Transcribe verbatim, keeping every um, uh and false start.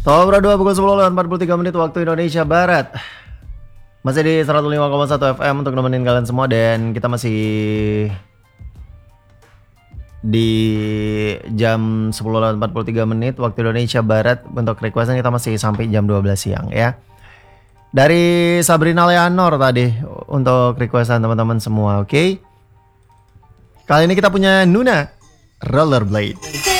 Tobra dua pukul sepuluh lewat empat puluh tiga menit waktu Indonesia Barat. Masih di seratus lima koma satu F M untuk nemenin kalian semua. Dan kita masih di jam sepuluh lewat empat puluh tiga menit waktu Indonesia Barat. Untuk requestan kita masih sampai jam dua belas siang ya. Dari Sabrina Leanor tadi untuk requestan teman-teman semua, oke okay? Kali ini kita punya Nuna Rollerblade.